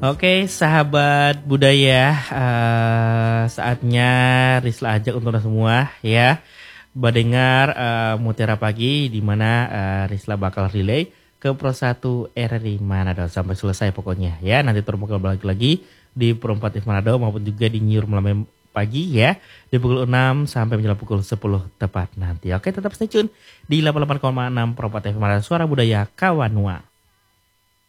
Oke, sahabat budaya, saatnya Risla ajak untuk anda semua ya mendengar Mutiara Pagi di mana Risla bakal relay ke Pro 1 RRI Manado sampai selesai pokoknya ya. Nanti terus bakal balik lagi di Pro 4 Manado maupun juga di Nyur Malam Pagi ya di pukul 6 sampai menjelang pukul 10 tepat nanti. Oke, tetap stay tune di 88,6 Pro 4 Manado Suara Budaya Kawanua.